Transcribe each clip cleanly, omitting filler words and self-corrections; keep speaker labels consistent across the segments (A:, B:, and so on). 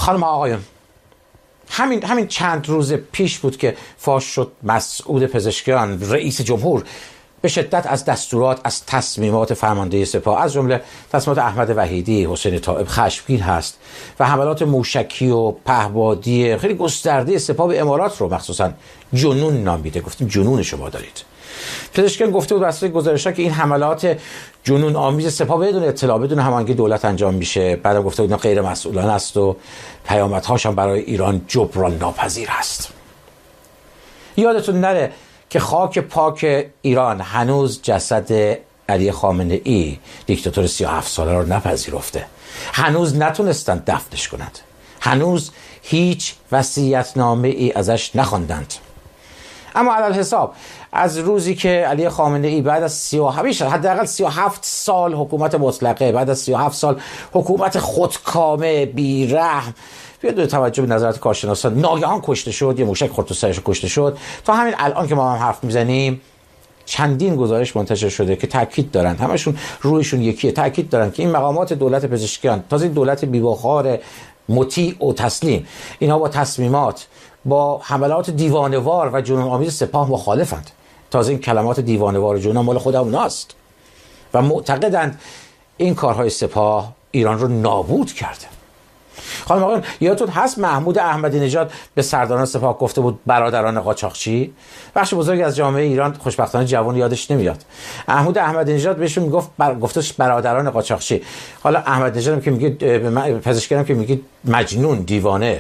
A: خانم آقایون، همین چند روز پیش بود که فاش شد مسعود پزشکیان رئیس جمهور به شدت از دستورات، از تصمیمات فرمانده سپاه، از جمله تصمیمات احمد وحیدی، حسین طائب خشمگین هست و حملات موشکی و پهپادی خیلی گسترده سپاه به امارات رو مخصوصا جنون نامیده. گفتیم جنون شما دارید. پزشکیان گفته بود واسه گزارش‌ها که این حملات جنون آمیز سپاه بدون اطلاع، بدون هماهنگی دولت انجام میشه. بعدم گفته بود اینا غیر مسئولانه است و پیامدهاش هم برای ایران جبران ناپذیر است. یادتون نره که خاک پاک ایران هنوز جسد علی خامنه ای دیکتاتور 37 ساله رو نپذیرفته. هنوز نتونستند دفنش کنند. هنوز هیچ وصیت‌نامه ای ازش نخواندند. اما علی الحساب از روزی که علی خامنه ای بعد از حداقل 37 سال حکومت مطلقه، بعد از 37 سال حکومت خودکامه بی‌رحم، بدون توجه به نظرات کارشناسان ناگهان کشته شد، یه موشک خورد تو سرش کشته شد، تا همین الان که ما هم حرف میزنیم چندین گزارش منتشر شده که تاکید دارن، همشون رویشون یکیه، تاکید دارن که این مقامات دولت پزشکیان، تازه دولت بی‌وقار مطیع و تسلیم، اینها با تصمیمات، با حملات دیوانه‌وار و جنون آمیز سپاه مخالفند. تازه این کلمات دیوانه‌وار و جنون مال خود اوناست و معتقدند این کارهای سپاه ایران رو نابود کرده. خانم آقایان، یادتون هست محمود احمدی نژاد به سرداران سپاه گفته بود برادران قاچاقچی؟ بخش بزرگی از جامعه ایران خوشبختانه جوان یادش نمیاد. محمود احمدی نژاد بهشون میگفت گفتش برادران قاچاقچی. حالا احمدی نژاد که میگه، پزشکیان که میگه مجنون، دیوانه.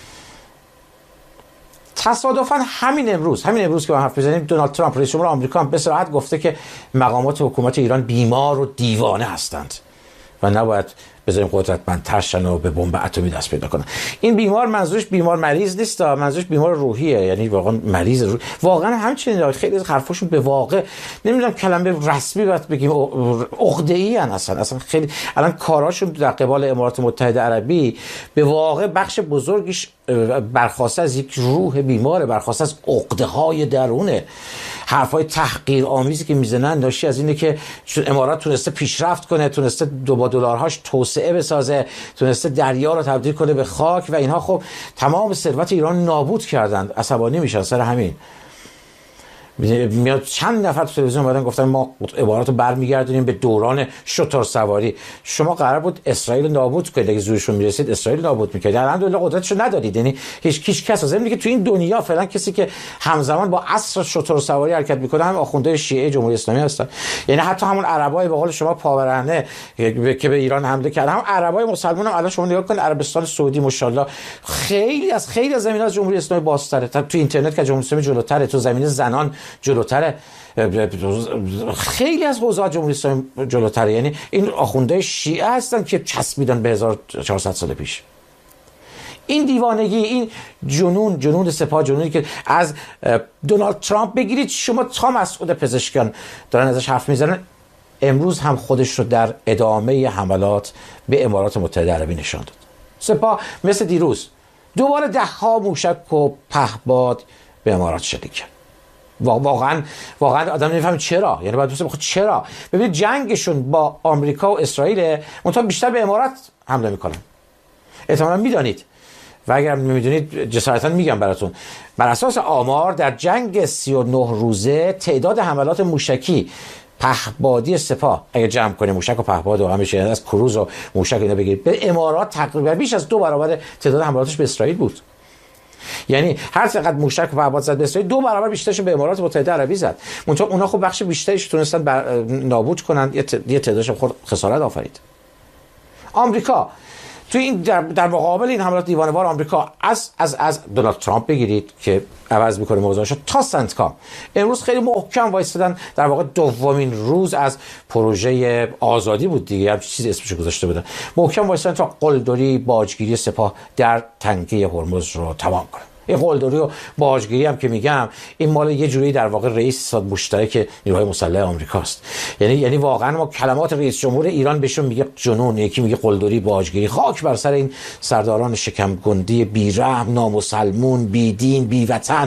A: تصادفاً همین امروز که ما حرف می‌زنیم، دونالد ترامپ رئیس جمهور آمریکا هم به صراحت گفته که مقامات حکومت ایران بیمار و دیوانه هستند و نباید بذاریم قدرتمندتر شن و به بمب اتمی دست پیدا کنن. این بیمار منظورش بیمار مریض نیست، منظورش بیمار روحیه، یعنی واقعا مریض روح. واقعا همچنین خیلی از حرفاشون به واقع نمیدونم کلمه رسمی باید بگیم عقده‌ای ان. اصلا خیلی الان کاراشون در قبال امارات متحده عربی به واقع بخش بزرگیش برخواسته از یک روح بیماره، برخواسته از عقده‌های درونه. حرفای تحقیرآمیزی که میزنن ناشی از اینه که امارات تونسته پیشرفت کنه، تونسته با دلارهاش توسعه بسازه، تونسته دریا رو تبدیل کنه به خاک و اینها خب تمام ثروت ایران نابود کردند. عصبانی میشن سر همین. میاد چند نفر تو تلویزیون اومدن گفتن ما امارات رو برمیگردونیم به دوران شتر سواری. شما قرار بود اسرائیل نابود کنید، اگه زورشون میرسید اسرائیل نابود میکرد. الحمدلله قدرتشو ندارید. یعنی هیچ کس از که تو این دنیا فعلا کسی که همزمان با عصر شتر سواری حرکت میکنه هم آخوندهای شیعه جمهوری اسلامی هستن. یعنی حتی همون عربای به قول شما پاورانه که به ایران حمله کردن، هم عربای مسلمان هم الان شما نگاه کنید عربستان سعودی ماشاءالله خیلی از زمینات جمهوری اسلامی بازتره. تو اینترنت که جمهوری اسلامی جلوتره، تو زمینه زنان جلوتره، خیلی از حوزه‌های جمهوری اسلامی جلوتره. یعنی این آخوندهای شیعه هستن که چسبیدن به 1400 سال پیش. این دیوانگی، این جنون سپاه، جنونی که از دونالد ترامپ بگیرید شما تا مسعود پزشکیان دارن ازش حرف میزنن، امروز هم خودش رو در ادامه حملات به امارات متحده عربی نشان داد. سپاه مثل دیروز دوباره 10 موشک و پهپاد به امارات شلیک کرد. واقعا آدم نمیفهمه چرا. یعنی باید بپرسه چرا؟ ببینید جنگشون با آمریکا و اسرائیل، منتها بیشتر به امارات حمله میکنن. احتمالاً میدانید و اگر نمیدونید جسارتاً میگم براتون. بر اساس آمار در جنگ 39 روزه تعداد حملات موشکی پهپادی سپاه اگه جمع کنیم موشک و پهپاد و همش از کروز و موشک اینا بگیرید، به امارات تقریبا بیش از 2 برابر تعداد حملاتش به اسرائیل بود. یعنی هر چقدر موشک و پهپاد زد به اسرائیل 2 برابر بیشترش به امارات متحده عربی زد. منتها اونا خب بخش بیشترش تونستن نابود کنن، یه تعدادش خود خسارت آفرید. آمریکا تو این در مقابل این حملات دیوانه‌وار آمریکا از دونالد ترامپ بگیرید که عوض میکنه موضوعش تا سنتکام، امروز خیلی محکم وایسادن. در واقع دومین روز از پروژه آزادی بود دیگه، هم چیزی اسمش گذاشته بودن. محکم وایسادن تا قلدری باجگیری سپاه در تنگه هرمز رو تمام کنه. این قلدری و باجگیری هم که میگم این مال یه جوری در واقع رئیس مشترک نیروهای مسلح آمریکاست. یعنی واقعا ما کلمات رئیس جمهور ایران بهشون میگه جنون، یکی میگه قلدری، باجگیری. خاک بر سر این سرداران شکم گندی، بی‌رحم، نامسلمون، بیدین، بیوطن.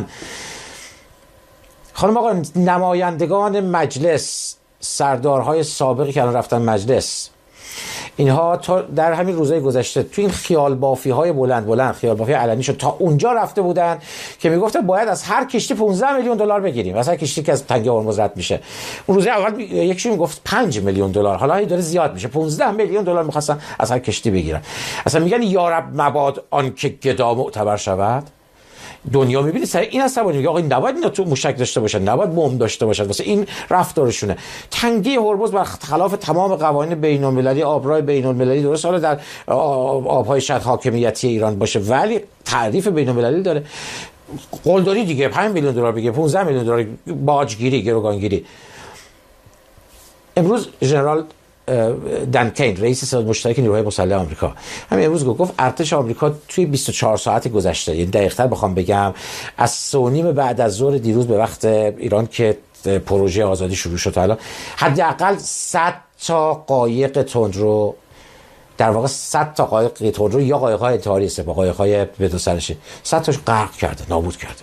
A: خانم آقا، نمایندگان مجلس، سردارهای سابقی که الان رفتن مجلس، اینها تا در همین روزهای گذشته تو این خیال بافی های بلند خیال بافی علنی شد تا اونجا رفته بودن که میگفتن باید از هر کشتی 15 میلیون دلار بگیریم، از هر کشتی که از تنگه هرمز رد میشه. اون روز اول یکیشون میگفت 5 میلیون دلار، حالا داره زیاد میشه، 15 میلیون دلار میخواستن از هر کشتی بگیرن. اصلا میگن یا رب مباد آن که گدا معتبر شود. دنیا میبینید سر این اصلا میگه آقا نباید اینا تو موشک داشته باشن، نباید بمب داشته باشن، واسه این رفتارشونه. تنگه هرمز برخلاف تمام قوانین بین‌المللی، آبراه بین‌المللی، درست حالا در آبهای شاید حاکمیتی ایران باشه ولی تعریف بین‌المللی داره. قلدری دیگه 5 میلیون دلار بگه، 15 میلیون دلار باجگیری، گروگانگیری. امروز ژنرال دن کین رئیس سازمان مشترک نیروهای مسلح آمریکا همین امروز گفت ارتش آمریکا توی 24 ساعت گذشته، یعنی دقیق‌تر بخوام بگم از 3:30 بعد از ظهر دیروز به وقت ایران که پروژه آزادی شروع شد، حالا حداقل 100 تا قایق تندرو، در واقع 100 تا قایق تندرو یا قایق‌های انتحاری سپاه، قایق‌های بدون سرنشین، 100 تاش غرق کرده، نابود کرده.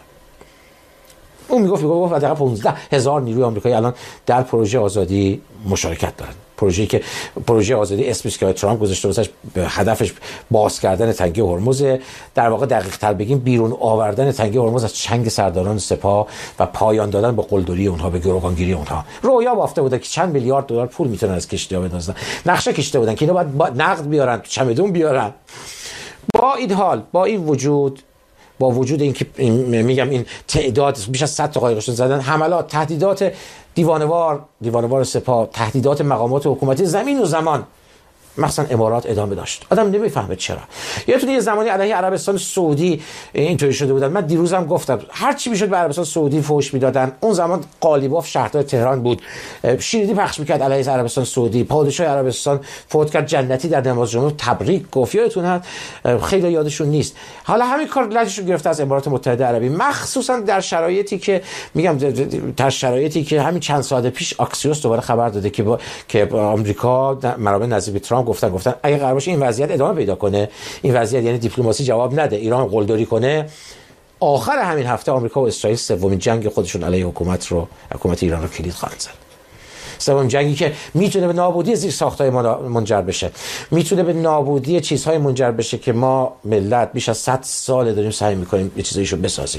A: اون میگفت حداقل 15,000 نیروی آمریکایی الان در پروژه آزادی مشارکت دارن. پروژه آزادی اسمش که ترامپ گذاشته واسش هدفش باز کردن تنگه هرمز، در واقع دقیق تر بگیم بیرون آوردن تنگه هرمز از چنگ سرداران سپاه و پایان دادن به قلدری اونها، به گروگانگیری اونها. رویا بافته بوده که چند میلیارد دلار پول میتونن از کشتی‌ها بدزدن، نقشه کشیده بودن که اینا باید نقد بیارن، چمدون بیارن. با این حال، با این وجود، با وجود اینکه میگم این تعداد بیش از 100 تا قایقشون زدن، حملات، تهدیدات دیوانوار سپاه، تهدیدات مقامات حکومتی زمین و زمان، مثلا امارات ادامه داشت. آدم نمیفهمه چرا. یادتونه یه زمانی علیه عربستان سعودی اینطوری شده بودن، من دیروزم گفتم هر چی میشد به عربستان سعودی فوش میدادن. اون زمان قالیباف شهردار تهران بود، شیردی پخش میکرد علیه عربستان سعودی. پادشاه عربستان فوت کرد، جنتی در نماز جمعه تبریک گفت، یادتون هست؟ خیلی یادشون نیست. حالا همین کار لجشو گرفته از امارات متحده عربی، مخصوصا در شرایطی که میگم همین چند ساعت پیش آکسیوس دوباره خبر داده که آمریکا منابع نزدیک ترامپ گفتن اگه قرار باشه این وضعیت ادامه پیدا کنه، این وضعیت یعنی دیپلماسی جواب نده، ایران قلدری کنه، آخر همین هفته آمریکا و اسرائیل سومین جنگ خودشون علیه حکومت ایران رو کلید خواهند زد. سومین جنگی که میتونه به نابودی زیرساخت‌های ما منجر بشه، میتونه به نابودی چیزهای منجر بشه که ما ملت بیش از 100 سال داریم سعی میکنیم یه چیزایشو بسازیم.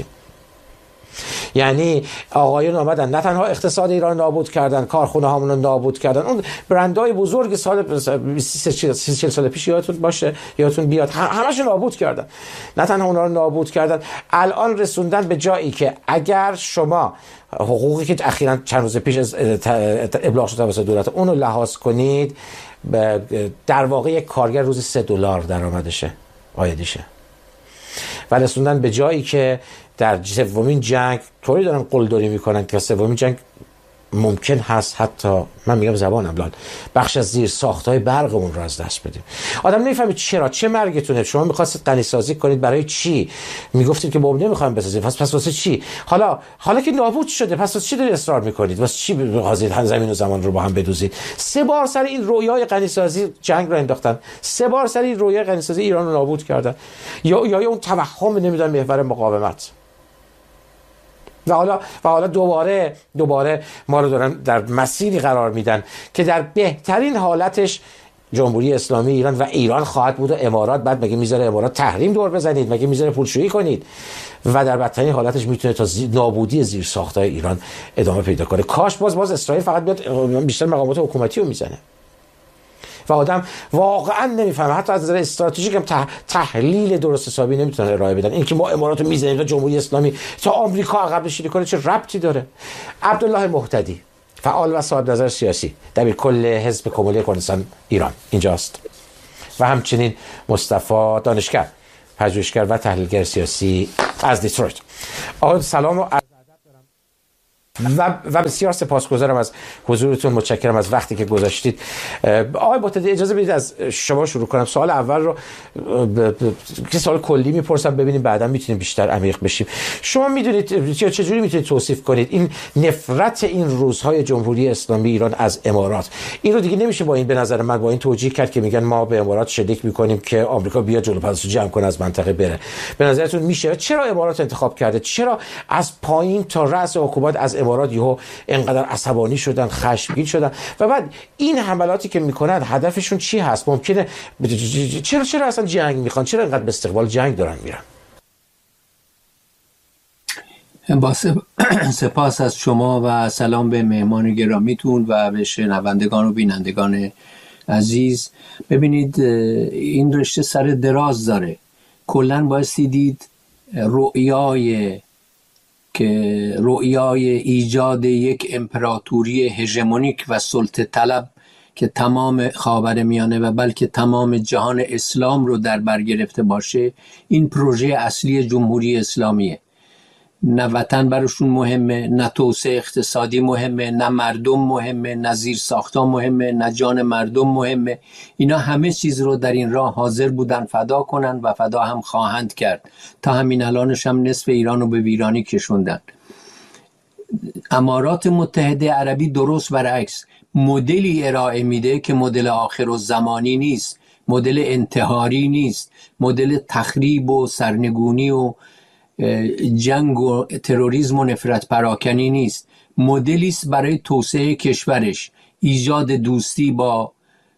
A: یعنی آقایون آمدن نه تنها اقتصاد ایران نابود کردن، کارخونه هامون رو نابود کردن، اون برندهای بزرگ سال 30 سال پیش یادتون بیاد همش نابود کردن. نه تنها اونا رو نابود کردن، الان رسوندن به جایی که اگر شما حقوقی که اخیراً چند روز پیش ابلاغ شد توسط دولت اون رو لحاظ کنید، در واقع یک کارگر روزی $3 درآمدشه، عایدشه. و رسوندن به جایی که در سومین جنگ طوری دارن قلدری میکنن که سومین جنگ ممکن هست حتی من میگم زبانم لال بخش از زیر ساختای برقمون رو از دست بدیم. آدم نمیفهمه چرا، چه مرگتونه؟ شما میخواستید غنی سازی کنید، برای چی؟ میگفتید که بمب نمیخوایم بسازیم، پس واسه چی؟ حالا که نابود شده، پس واسه چی دارید اصرار میکنید؟ واسه چی می‌خواید زمین و زمان رو با هم بدوزید؟ 3 بار سر این رویای غنی سازی جنگ رو انداختن، 3 بار سر این رویای غنی سازی ایران رو نابود کردن، یا اون توهم نمیدونم محور مقاومت. و حالا دوباره ما رو دارن در مسیری قرار میدن که در بهترین حالتش جمهوری اسلامی ایران و ایران خواهد بود و امارات، بعد مگه میذاره امارات تحریم دور بزنید؟ مگه میذاره پولشویی کنید؟ و در بدترین حالتش میتونه تا نابودی زیر ساختای ایران ادامه پیدا کنه. کاش باز اسرائیل فقط بیاد بیشتر مقامات حکومتی رو میزنه. و آدم واقعا نمیفهمه، حتی از نظر استراتژیک هم تحلیل درست حسابی نمیتونن ارائه بدن. اینکه ما امارات رو میزنیم تا جمهوری اسلامی تا آمریکا عقب نشینی کنه چه ربطی داره؟ عبدالله محتدی، فعال و صاحب نظر سیاسی، دبیر کل حزب کمونیست کردستان ایران اینجاست، و همچنین مصطفی دانشگر، پژوهشگر و تحلیلگر سیاسی از دیترویت. آقا سلام و و بسیار سپاسگزارم از حضورتون، متشکرم از وقتی که گذاشتید. آقای محتدی اجازه بدید از شما شروع کنم. سوال اول رو که سوال کلی میپرسم ببینیم بعدا میتونیم بیشتر عمیق بشیم. شما میدونید چجوری میتونید توصیف کنید این نفرت این روزهای جمهوری اسلامی ایران از امارات؟ این رو دیگه نمیشه به نظر من با این توجیه کرد که میگن ما به امارات شلیک میکنیم که آمریکا بیاد جلو پسش جمع کنه از منطقه بره. به نظرتون میشه چرا امارات انتخاب کرده؟ چرا از پایین تا رأس حکومت از امارات یهو اینقدر عصبانی شدن، خشمگین شدن و بعد این حملاتی که میکنن هدفشون چی هست؟ ممکنه چرا اصلا جنگ میخوان؟ چرا اینقدر به استقبال جنگ دارن میرن؟
B: با سپاس از شما و سلام به مهمان گرامیتون و به شنوندگان و بینندگان عزیز. ببینید این رشته سر دراز داره. کلن بایستی دید رؤیای ایجاد یک امپراتوری هژمونیک و سلطه طلب که تمام خاورمیانه و بلکه تمام جهان اسلام رو در بر گرفته باشه، این پروژه اصلی جمهوری اسلامیه. نه وطن براشون مهمه، نه توسعه اقتصادی مهمه، نه مردم مهمه، نه زیر ساختان مهمه، نه جان مردم مهمه. اینا همه چیز رو در این راه حاضر بودن فدا کنن و فدا هم خواهند کرد. تا همین الانش هم نصف ایران رو به ویرانی کشوندن. امارات متحده عربی درست برعکس مدلی ارائه میده که مدل آخرالزمانی نیست، مدل انتحاری نیست، مدل تخریب و سرنگونی و جنگ و تروریسم و نفرت پراکنی نیست. مدلی است برای توسعه کشورش، ایجاد دوستی با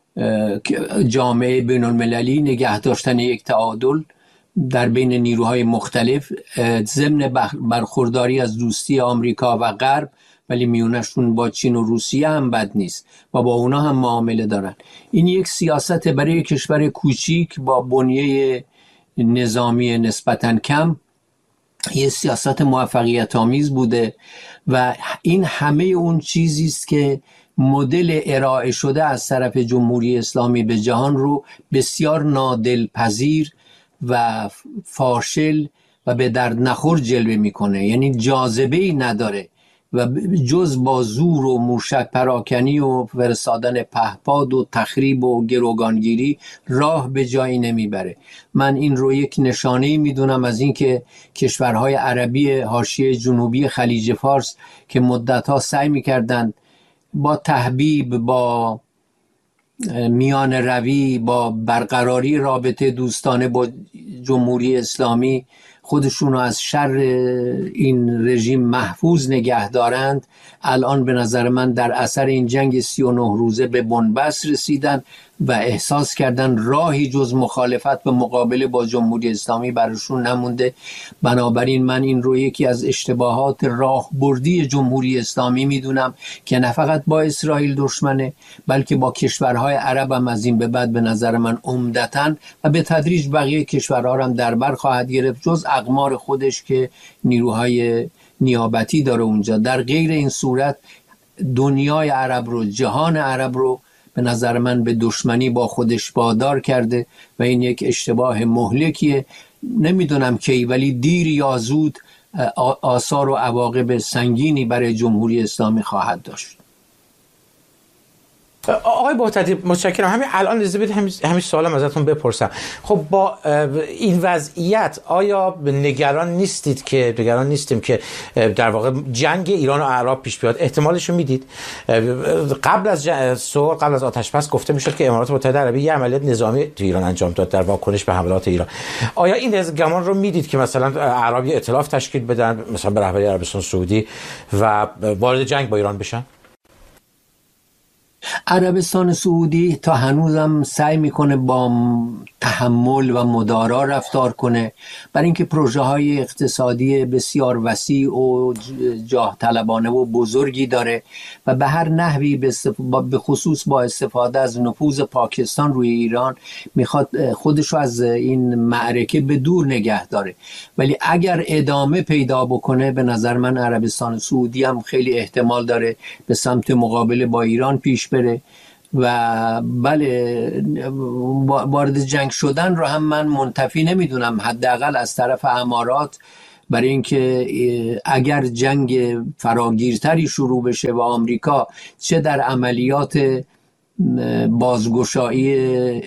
B: جامعه بین المللی، نگه داشتن یک تعادل در بین نیروهای مختلف، ضمن برخورداری از دوستی آمریکا و غرب، ولی میونشون با چین و روسیه هم بد نیست و با اونا هم معامله دارن. این یک سیاست برای کشور کوچیک با بنیه نظامی نسبتاً کم، یه سیاست موفقیت آمیز بوده و این همه اون چیزی است که مدل ارائه شده از طرف جمهوری اسلامی به جهان رو بسیار نادلپذیر و فاشل و به درد نخور جلوه میکنه. یعنی جاذبه‌ای نداره و جز با زور و موشک پراکنی و فرستادن پهپاد و تخریب و گروگانگیری راه به جایی نمیبره. من این رو یک نشانه‌ای میدونم از این که کشورهای عربی حاشیه جنوبی خلیج فارس که مدتها سعی میکردند با تحبیب، با میان روی، با برقراری رابطه دوستانه با جمهوری اسلامی خودشون رو از شر این رژیم محفوظ نگه دارند، الان به نظر من در اثر این جنگ 39 روزه به بنبست رسیدن و احساس کردن راهی جز مخالفت به مقابله با جمهوری اسلامی براشون نمونده. بنابراین من این رو یکی از اشتباهات راهبردی جمهوری اسلامی میدونم که نه فقط با اسرائیل دشمنه، بلکه با کشورهای عرب هم از این به بعد به نظر من عمدتاً و به تدریج بقیه کشورها هم در بر خواهد گرفت، جز اقمار خودش که نیروهای نیابتی داره اونجا. در غیر این صورت دنیای عرب رو، جهان عرب رو به نظر من به دشمنی با خودش وادار کرده و این یک اشتباه مهلکیه. نمیدونم کی، ولی دیر یا زود آثار و عواقب سنگینی برای جمهوری اسلامی خواهد داشت.
A: آقای بهتدی متشکرم. همین الان اجازه بدید همین سوالم ازتون بپرسم. خب با این وضعیت آیا نگران نیستیم که در واقع جنگ ایران و عراق پیش بیاد؟ احتمالش رو میدید؟ قبل از آتش بس گفته میشد که امارات متحده عربی یه عملیات نظامی تو ایران انجام داد در واکنش به حملات ایران. آیا این گمان رو میدید که مثلا عرب یه ائتلاف تشکیل بدن مثلا به رهبری عربستان سعودی و وارد جنگ با ایران بشن؟
B: عربستان سعودی تا هنوزم سعی میکنه با تحمل و مدارا رفتار کنه، برای اینکه پروژه های اقتصادی بسیار وسیع و جاه طلبانه و بزرگی داره و به هر نحوی به خصوص با استفاده از نفوذ پاکستان روی ایران میخواد خودشو از این معرکه به دور نگه داره. ولی اگر ادامه پیدا بکنه به نظر من عربستان سعودی هم خیلی احتمال داره به سمت مقابله با ایران پیش بره و بله، وارد جنگ شدن رو هم من منتفی نمیدونم، حداقل از طرف امارات، برای اینکه اگر جنگ فراگیرتری شروع بشه و آمریکا چه در عملیات بازگشایی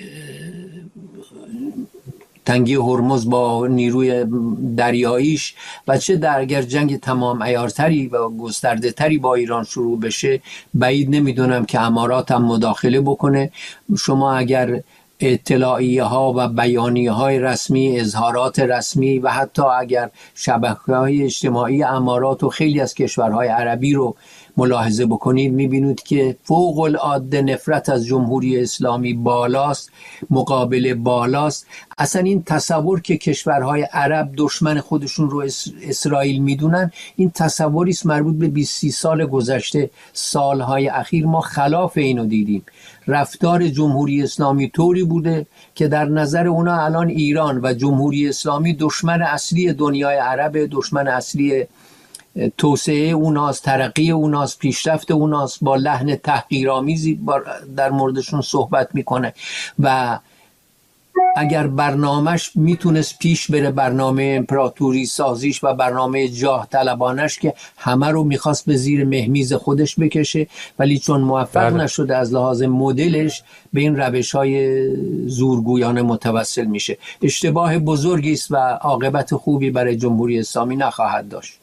B: تنگی هرمز با نیروی دریاییش و چه در اگر جنگ تمام عیارتری و گسترده تری با ایران شروع بشه، بعید نمیدونم که امارات هم مداخله بکنه. شما اگر اطلاعیه ها و بیانیه های رسمی، اظهارات رسمی و حتی اگر شبکه‌های اجتماعی امارات و خیلی از کشورهای عربی رو ملاحظه بکنید میبینید که فوق العاده نفرت از جمهوری اسلامی بالاست، مقابل بالاست. اصلا این تصور که کشورهای عرب دشمن خودشون رو اسرائیل میدونن، این تصوری است مربوط به 20 سال گذشته. سالهای اخیر ما خلاف اینو دیدیم. رفتار جمهوری اسلامی طوری بوده که در نظر اونا الان ایران و جمهوری اسلامی دشمن اصلی دنیای عرب، دشمن اصلی توسعه اوناست، ترقی اوناست، پیشرفت اوناست. با لحن تحقیرآمیزی در موردشون صحبت میکنه و اگر برنامهش میتونست پیش بره، برنامه امپراتوری سازیش و برنامه جاه طلبانش که همه رو میخواست به زیر مهمیز خودش بکشه، ولی چون موفق نشده از لحاظ مدلش به این روش‌های زورگویانه متوسل میشه. اشتباه بزرگی است و عاقبت خوبی برای جمهوری اسلامی نخواهد داشت.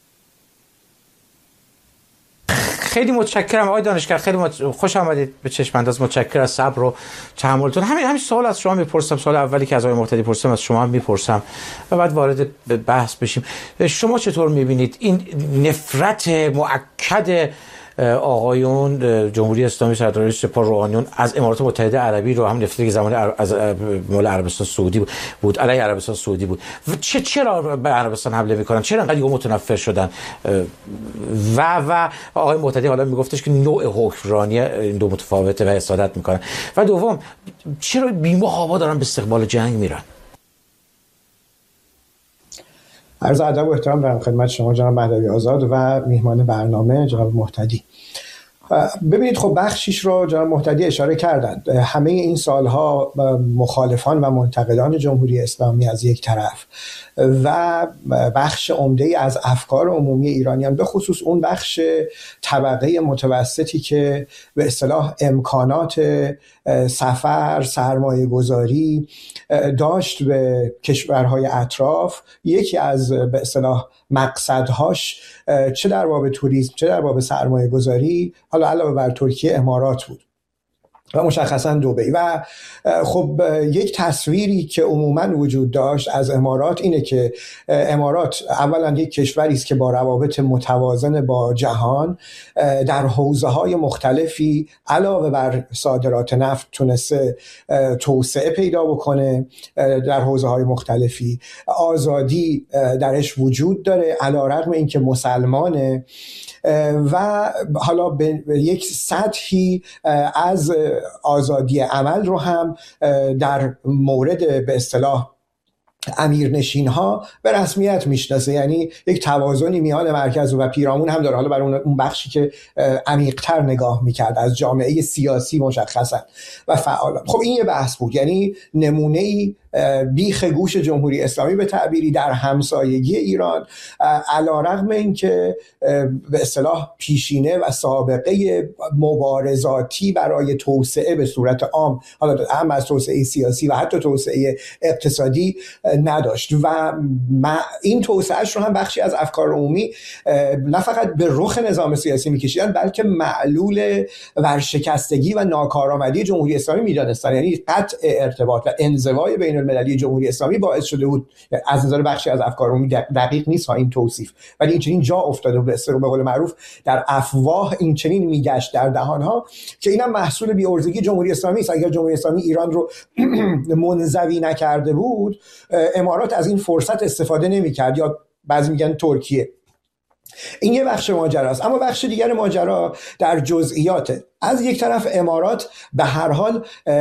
A: خیلی متشکرم آقای دانشگر، خیلی خوش آمدید به چشم انداز. متشکرم از صبر و تحملتون. همین سوال از شما میپرسم، سوال اولی که از آقای مقتدی پرسیدم از شما میپرسم و بعد وارد بحث بشیم. شما چطور میبینید این نفرت مؤکد آقایون جمهوری اسلامی سردار سپاه روحانیون از امارات متحده عربی رو، هم نفرتی که زمان از مول عربستان سعودی بود علیه عربستان سعودی بود، چرا به عربستان حمله میکنن؟ چرا انقدر متنفر شدن؟ و آقای مقتدی حالا میگفتش که نوع حکمرانی این دو متفاوته و حسادت میکنن. و دوم، چرا بی‌محابا دارن به استقبال جنگ میرن؟
C: عرض ادب و احترام دارم خدمت شما جناب مهدوی آزاد و میهمان برنامه جناب مهتدی. ببینید خب بخشیش رو جناب مهتدی اشاره کردند. همه این سالها مخالفان و منتقدان جمهوری اسلامی از یک طرف و بخش عمده‌ای از افکار عمومی ایرانیان، به خصوص اون بخش طبقه متوسطی که به اصطلاح امکانات سفر، سرمایه گذاری داشت به کشورهای اطراف، یکی از به اصطلاح مقصدهاش چه در باب توریسم چه در باب سرمایه گذاری، حالا علاوه بر ترکیه، امارات بود و مشخصا دبی. و خب یک تصویری که عموما وجود داشت از امارات اینه که امارات اولا یک کشوری است که با روابط متوازن با جهان در حوزه‌های مختلفی علاوه بر صادرات نفت تونسته توسعه پیدا بکنه، در حوزه‌های مختلفی آزادی درش وجود داره علیرغم اینکه مسلمانه و حالا به یک سطحی از آزادی عمل رو هم در مورد به اصطلاح امیرنشین ها به رسمیت میشناسه. یعنی یک توازنی میان مرکز و پیرامون هم داره، حالا برای اون بخشی که عمیق‌تر نگاه میکرد از جامعه سیاسی مشخصا و فعالان. خب این یه بحث بود، یعنی نمونه‌ای بیخ گوش جمهوری اسلامی به تعبیری در همسایگی ایران، علیرغم اینکه به اصطلاح پیشینه و سابقه مبارزاتی برای توسعه به صورت عام، حالا هم از توسعه سیاسی و حتی توسعه اقتصادی نداشت و این توسعهش رو هم بخشی از افکار عمومی نه فقط به رخ نظام سیاسی میکشیدن بلکه معلول ورشکستگی و ناکارآمدی جمهوری اسلامی میدانستن. یعنی قطع ارتباط و انزوای بین المللی جمهوری اسلامی باعث شده بود، از نظر بخشی از افکار عمومی دقیق نیست ها این توصیف، ولی این چنین جا افتاده به اصطلاح به قول معروف در افواه، این چنین میگشت در دهانها که اینم محصول بی‌عرضگی جمهوری اسلامی است. اگر جمهوری اسلامی ایران رو منزوی نکرده بود، امارات از این فرصت استفاده نمی‌کرد، یا بعضی میگن ترکیه. این یه بخش ماجرا است. اما بخش دیگر ماجرا در جزئیاته. از یک طرف امارات به هر حال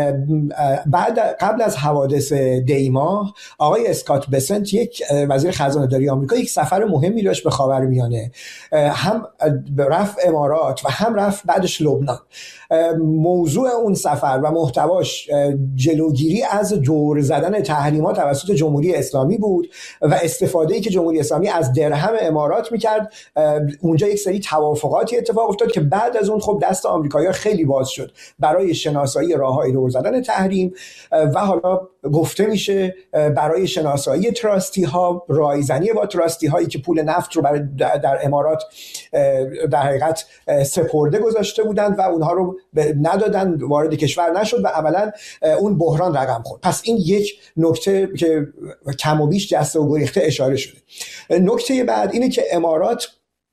C: قبل از حوادث دیماه آقای اسکات بسنت، یک وزیر خزانه داری آمریکا، یک سفر مهمی داشت به خاورمیانه، هم رفت امارات و هم رفت بعدش لبنان. موضوع اون سفر و محتواش جلوگیری از دور زدن تحریمات توسط جمهوری اسلامی بود و استفاده‌ای که جمهوری اسلامی از درهم امارات میکرد. اونجا یک سری توافقاتی اتفاق افتاد که بعد از اون خب دست آمریکایی راهکارها خیلی باز شد برای شناسایی راههای دور زدن تحریم و حالا گفته میشه برای شناسایی تراستی ها، رایزنی با تراستی هایی که پول نفت رو در امارات در حقیقت سپرده گذاشته بودند و اونها رو ندادن، وارد کشور نشد و عملا اون بحران رقم خورد. پس این یک نکته که کم و بیش جسته و گریخته اشاره شده. نکته بعد اینه که امارات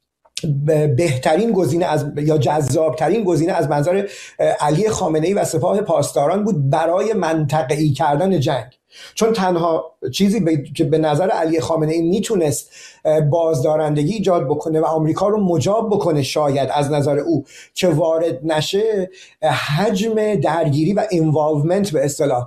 C: بهترین گزینه یا جذابترین گزینه از منظر علی خامنه‌ای و سپاه پاسداران بود برای منطقه‌ای کردن جنگ، چون تنها چیزی که به نظر علی خامنه‌ای میتونست بازدارندگی ایجاد بکنه و آمریکا رو مجاب بکنه شاید از نظر او که وارد نشه، حجم درگیری و اینوالومنت به اصطلاح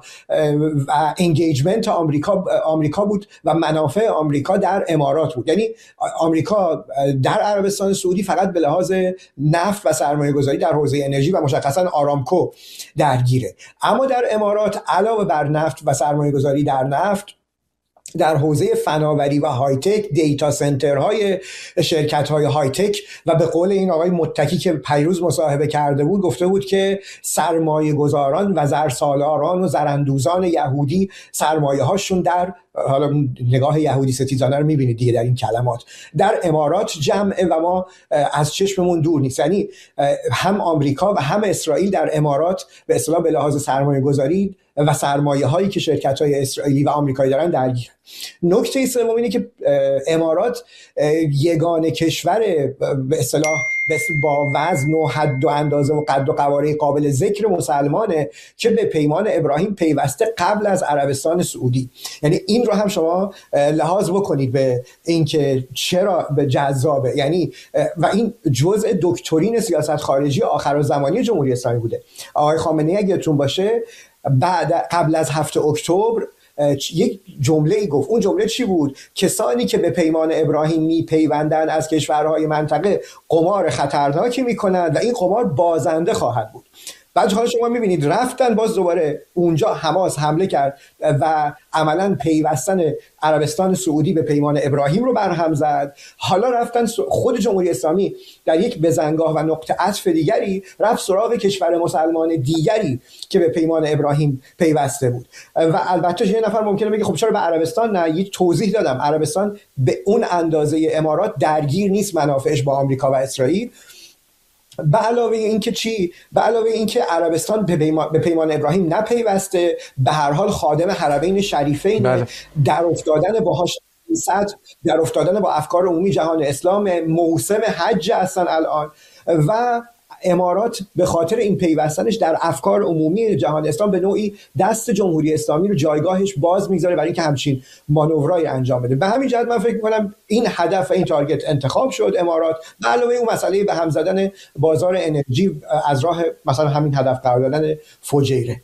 C: و انگیجمنت آمریکا بود و منافع آمریکا در امارات بود. یعنی آمریکا در عربستان سعودی فقط به لحاظ نفت و سرمایه گذاری در حوزه انرژی و مشخصا آرامکو درگیره، اما در امارات علاوه بر نفت و سرمایه گذاری در نفت، در حوزه فناوری و های تک، دیتا سنترهای شرکت‌های های تک و به قول این آقای متکی که پیروز مصاحبه کرده بود گفته بود که سرمایه گذاران و زرسالاران و زراندوزان یهودی سرمایه هاشون در، حالا نگاه یهودی ستیزانه رو میبینید دیگه در این کلمات، در امارات جمعه و ما از چشممون دور نیست. یعنی هم آمریکا و هم اسرائیل در امارات به اصطلاح به لحاظ سرمایه گذاری و سرمایه هایی که شرکت های اسرائیلی و آمریکایی دارن درگیر. نکته سوم اینه که امارات یگانه کشور به اصطلاح با وزن و حد و اندازه و قد و قواره قابل ذکر مسلمانه که به پیمان ابراهیم پیوسته قبل از عربستان سعودی. یعنی این رو هم شما لحاظ بکنید به اینکه چرا به جذابه، یعنی و این جزء دکترین سیاست خارجی آخرالزمانی جمهوری اسلامی بوده. آقای خامنه‌ای اگه یادتون باشه قبل از 7 اکتبر یک جمله گفت. اون جمله چی بود؟ کسانی که به پیمان ابراهیم میپیوندند از کشورهای منطقه قمار خطرناکی میکنند و این قمار بازنده خواهد بود. بعد حالا شما میبینید رفتن باز دوباره اونجا حماس حمله کرد و عملا پیوستن عربستان سعودی به پیمان ابراهیم رو برهم زد. حالا رفتن خود جمهوری اسلامی در یک بزنگاه و نقطه عطف دیگری رفت سراغ کشور مسلمان دیگری که به پیمان ابراهیم پیوسته بود. و البته یه نفر ممکنه بگه خب چرا به عربستان نه؟ یک توضیح دادم، عربستان به اون اندازه امارات درگیر نیست منافعش با آمریکا و اسرائیل. به علاوه اینکه چی؟ به علاوه اینکه عربستان به پیمان ابراهیم نپیوسته، به هر حال خادم حرمین شریفین،
A: بله.
C: در افتادن باهاش در افتادن با افکار عمومی جهان اسلام، موسم حج هستن الان و امارات به خاطر این پیوستنش در افکار عمومی جهان اسلام به نوعی دست جمهوری اسلامی رو جایگاهش باز میذاره برای اینکه همچین مانورایی انجام بده. به همین جهت من فکر می‌کنم این هدف و این تارگت انتخاب شد امارات، به علاوه اون مسئله به هم زدن بازار انرژی از راه مثلا همین هدف قرار دادن فجیره.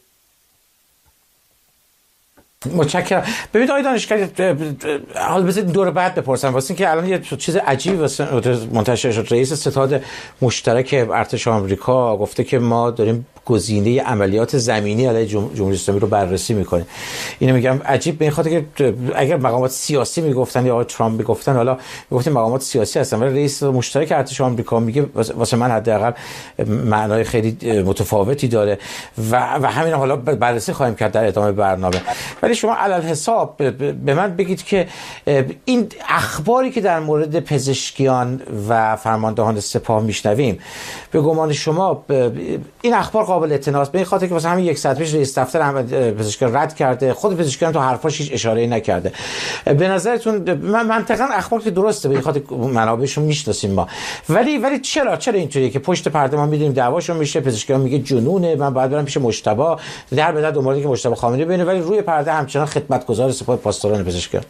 A: متشکرم. ببینید آقای دانشگاهی، حالا بذارید دور بعد بپرسم، واسه اینکه الان یه چیز عجیبی واسه منتشر شد. رئیس ستاد مشترک ارتش آمریکا گفته که ما داریم گزینه عملیات زمینی علیه جمهوری اسلامی رو بررسی میکنیم. اینو میگم عجیب به این خاطر که اگر مقامات سیاسی میگفتن یا آقای ترامپ میگفتن، حالا میگفتیم مقامات سیاسی هستن، ولی رئیس مشترک ارتش آمریکا میگه واسه من حداقل معنای خیلی متفاوتی داره و همین حالا بررسی خواهیم کرد در ادامه برنامه. ولی شما علل حساب به من بگید که این اخباری که در مورد پزشکیان و فرماندهان سپاه میشنویم، به گمان شما این اخبار قابل اعتماد است؟ به این خاطر که واسه همین یک ساعت پیش رئیس دفتر پزشکیان رد کرده، خود پزشکیان تو حرفاش هیچ اشاره‌ای نکرده. به نظرتون منطقاً اخبار که درسته، به این خاطر منابعشون میشناسیم ما، ولی چرا اینطوریه که پشت پرده ما میدونیم دعواشون میشه، پزشکیان میگه جنونه، من باید برم پیش مجتبی در بدر دنبال که مجتبی خامنه‌ای ببینه، ولی روی پرده همچنان خدمتگزار سپاه پاسداران پزشکیان.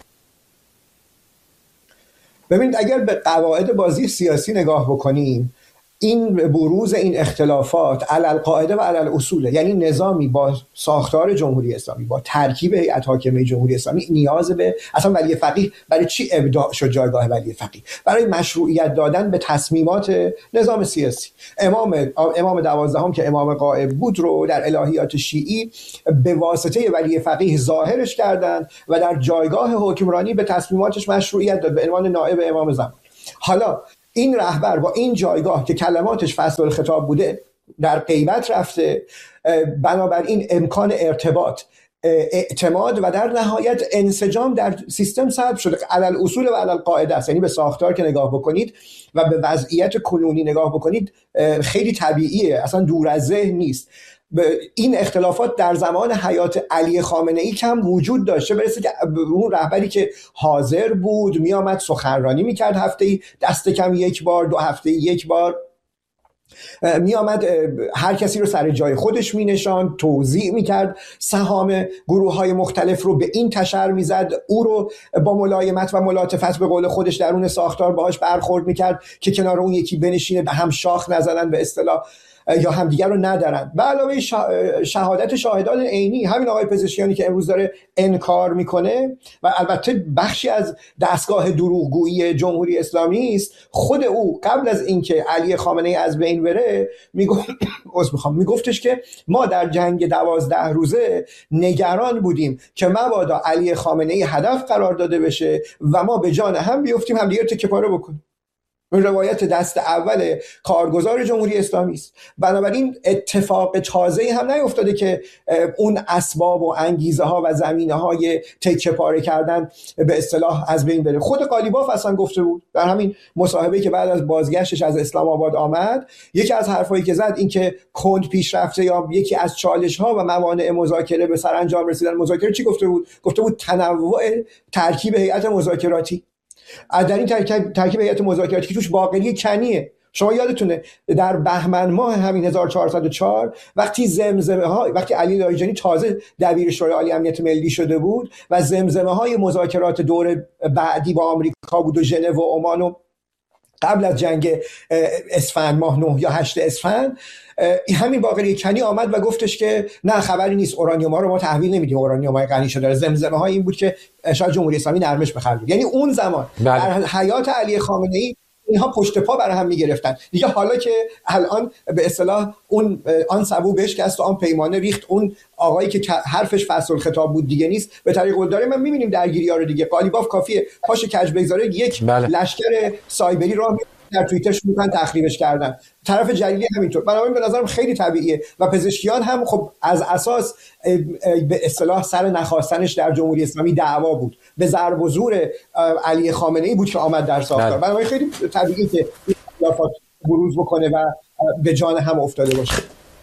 C: ببینید اگر به قواعد بازی سیاسی نگاه بکنیم، این بروز این اختلافات علی القاعده و علی الاصول، یعنی نظامی با ساختار جمهوری اسلامی، با ترکیب هیئت حاکمه جمهوری اسلامی نیاز به اصلا ولی فقیه. برای چی ابداع شد جایگاه ولی فقیه؟ برای مشروعیت دادن به تصمیمات نظام سیاسی. امام 12 که امام غائب بود رو در الهیات شیعی به واسطه ولی فقیه ظاهرش کردند و در جایگاه حکمرانی به تصمیماتش مشروعیت داد به عنوان نائب امام زمان. حالا این رهبر با این جایگاه که کلماتش فصل الخطاب بوده، در غیبت رفته، بنابراین امکان ارتباط، اعتماد و در نهایت انسجام در سیستم سلب شده. علل اصول و علل قاعده است. یعنی به ساختار که نگاه بکنید و به وضعیت کنونی نگاه بکنید خیلی طبیعیه، اصلا دور از ذهن نیست. این اختلافات در زمان حیات علی خامنه‌ای کم وجود داشته، برسه که اون رهبری که حاضر بود میامد سخنرانی میکرد هفته‌ای دست کم یک بار، 2 هفته یک بار می آمد هر کسی رو سر جای خودش می نشاند، توضیح می کرد سهام گروه های مختلف رو، به این تشر می زد، او رو با ملایمت و ملاطفت به قول خودش درون ساختار باهاش برخورد می کرد که کنار اون یکی بنشینه، به هم شاخ نزنن به اصطلاح یا همدیگر رو ندارن. به علاوه شهادت شاهدان عینی، همین آقای پزشکیانی که امروز داره انکار میکنه و البته بخشی از دستگاه دروغگویی جمهوری اسلامی است، خود او قبل از اینکه علی خامنه‌ای از بین بره میگفتش که ما در جنگ 12 روزه نگران بودیم که مبادا علی خامنه‌ای هدف قرار داده بشه و ما به جان هم بیفتیم، هم دیگه تکه پاره بکنیم. این روایت دست اول کارگزار جمهوری اسلامی است. بنابراین اتفاق تازه‌ای هم نیفتاده که اون اسباب و انگیزه ها و زمینه های تکه پاره کردن به اصطلاح از بین بره. خود قالیباف اصلا گفته بود در همین مصاحبه‌ای که بعد از بازگشتش از اسلام آباد آمد، یکی از حرفایی که زد این که کند پیش رفته یا یکی از چالش ها و موانع مذاکره به سرانجام رسیدن مذاکره چی گفته بود؟ گفته بود تنوع ترکیب هیئت مذاکراتی. در این ترکیب هیئت مذاکراتی که توش باقری کنیه. شما یادتونه در بهمن ماه همین 1404 وقتی علی لاریجانی تازه دبیر شورای عالی امنیت ملی شده بود و زمزمه های مذاکرات دور بعدی با آمریکا بود و ژنو و عمان و قبل از جنگ اسفند ماه 9 یا 8 اسفند، همین باقری کنی آمد و گفتش که نه خبری نیست، اورانیوم ها رو ما تحویل نمیدیم، اورانیوم های غنی شده. زمزمه های این بود که شاید جمهوری اسلامی نرمش بخرید. یعنی اون زمان در حیات علی خامنه‌ای اینها پشت پا برای هم میگرفتن دیگه. حالا که الان به اصطلاح آن سبو بشکست و آن پیمانه ریخت، اون آقایی که حرفش فصل الخطاب بود دیگه نیست، به طریق قلدره من میبینیم درگیری‌ها رو دیگه. قالیباف کافیه پاش کج بگذاره، یک لشکر سایبری راه در توییترش میگن تخریبش کردن. طرف جلیلی همینطور. بنابراین به نظرم خیلی طبیعیه و پزشکیان هم خب از اساس به اصطلاح سر نخواستنش در جمهوری اسلامی دعوا بود، به ضرب و زور علی خامنه‌ای بود که آمد در ساختار. بنابراین خیلی طبیعیه که این اختلافات بروز بکنه و به جان هم افتاده باشه.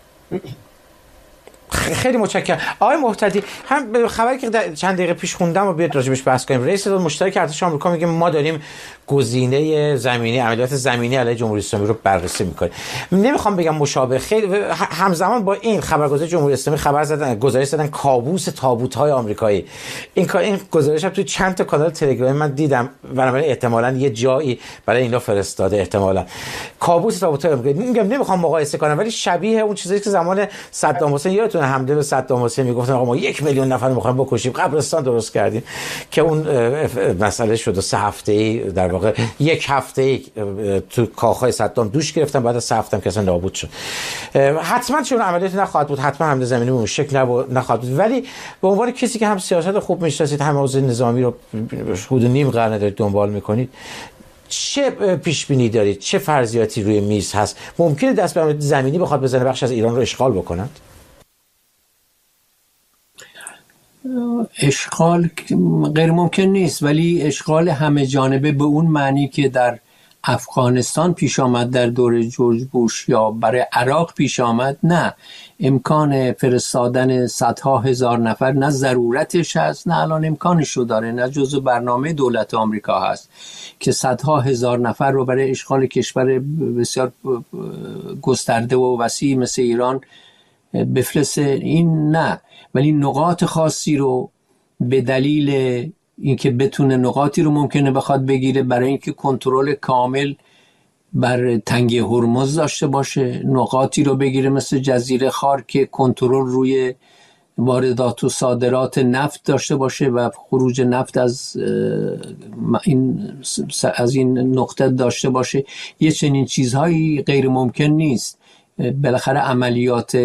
A: خیلی متشکرم آقای محتدی. هم خبری که چند دقیقه پیش خوندم و بیاد راجبش بحث کنیم. رئیس داد مشترک ارتش آمریکا میگه ما داریم گزینه زمینی، عملیات زمینی علیه جمهوری اسلامی رو بررسی میکنیم. نمیخوام بگم مشابه، خیلی همزمان با این خبرگزاری جمهوری اسلامی خبر زدن، گزارش دادن کابوس تابوت‌های آمریکایی. این گزارش هم توی چند تا کانال تلگرامی من دیدم، بنابراین احتمالاً یه جایی برای اینا فرستاده. احتمالاً کابوس تابوت‌های آمریکایی. میگم نمیخوام مقایسه کنم، ولی شبیه اون چیزایی که زمان صدام حسین، یادتونه حمله به صدام حسین میگفتن آقا ما 1 میلیون نفر میخوایم بکشیم، قبرستان درست کردیم، که اون مسئله شد و 3 هفته‌ای در واقع 1 هفته‌ای تو کاخهای صدام دوش گرفتن، بعد از 3 هفته هم که اصلا نابود شد. حتما چون عملیات نخواهد بود، حتما حمله زمینی به اون شکل نخواهد بود، ولی به عنوان کسی که هم سیاست خوب میشناسید، هم حوزه نظامی رو حدود نیم قرن دارید دنبال میکنید، چه پیش بینی دارید؟ چه فرضیاتی روی میز هست؟ ممکنه دست به عملیات زمینی بخواد بزنه بخش از ایران رو اشغال بکنند؟
B: اشغال غیر ممکن نیست، ولی اشغال همه جانبه به اون معنی که در افغانستان پیش آمد در دوره جورج بوش یا برای عراق پیش آمد، نه. امکان فرستادن صدها هزار نفر نه ضرورتش هست، نه الان امکانش رو داره، نه جزو برنامه دولت آمریکا هست که صدها هزار نفر رو برای اشغال کشور بسیار گسترده و وسیع مثل ایران بفرسته. این نه، ولی نقاط خاصی رو به دلیل اینکه بتونه نقاطی رو ممکنه بخواد بگیره برای اینکه کنترل کامل بر تنگه هرمز داشته باشه، نقاطی رو بگیره مثل جزیره خار که کنترل روی واردات و صادرات نفت داشته باشه و خروج نفت از این نقطه داشته باشه. یه چنین چیزهایی غیر ممکن نیست. بالاخره عملیات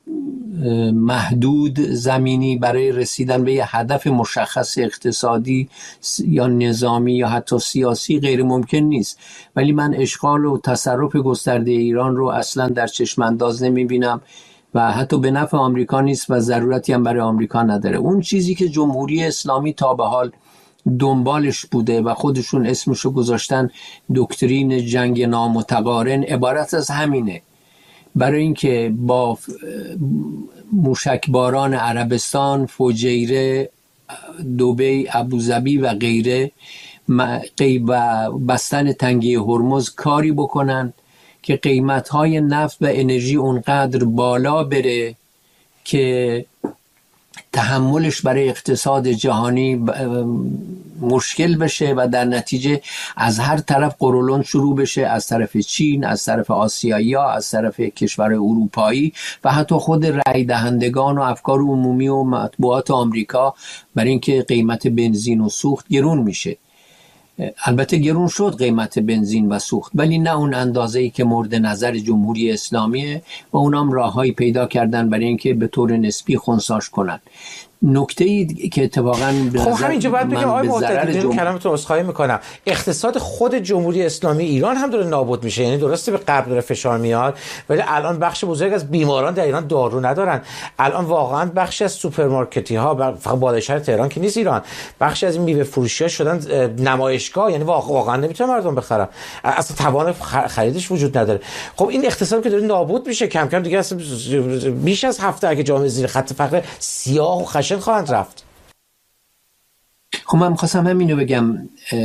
B: محدود زمینی برای رسیدن به یه هدف مشخص اقتصادی یا نظامی یا حتی سیاسی غیر ممکن نیست. ولی من اشغال و تصرف گسترده ایران رو اصلا در چشم انداز نمی بینم و حتی به نفع آمریکا نیست و ضرورتی هم برای آمریکا نداره. اون چیزی که جمهوری اسلامی تا به حال دنبالش بوده و خودشون اسمشو گذاشتن دکترین جنگ نامتقارن، عبارت از همینه. برای اینکه با موشکباران عربستان، فجیره، دبی، ابوظبی و غیره و بستن تنگه هرمز کاری بکنن که قیمت‌های نفت و انرژی اونقدر بالا بره که تحملش برای اقتصاد جهانی مشکل بشه و در نتیجه از هر طرف قرولون شروع بشه، از طرف چین، از طرف آسیایی‌ها، از طرف کشور اروپایی و حتی خود رای دهندگان و افکار عمومی و مطبوعات آمریکا، برای اینکه قیمت بنزین و سوخت گرون میشه. البته گرون شد قیمت بنزین و سوخت، ولی نه اون اندازه‌ای که مورد نظر جمهوری اسلامیه و اونام راههایی پیدا کردن برای اینکه به طور نسبی خنثیش کنن. نکته‌ای که اتفاقاً
A: خب همینجا باید بگم آقای محتدی، کلامتون عذرخواهی میکنم، اقتصاد خود جمهوری اسلامی ایران هم داره نابود میشه. یعنی درسته به غرب داره فشار میاد، ولی الان بخش بزرگ از بیماران در ایران دارو ندارن. الان واقعا بخشی از سوپرمارکتی ها، فقط بالای شهر تهران که نیست ایران، بخشی از این میوه فروشی ها شدن نمایشگاه. یعنی واقعا نمیتونه مردم بخرن، اصلا توان خریدش وجود نداره. خب این اقتصاد که داره نابود میشه کم کم دیگه، اصلا بیش از هفته اگه جامعه زیر خط فقر سیاه و خشن خواهند رفت.
B: خب من خواستم همینو بگم،